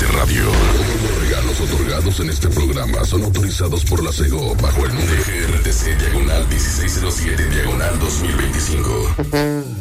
MBS Radio. Todos los regalos otorgados en este programa son autorizados por la SEGO bajo el número GRTC /1607/2025.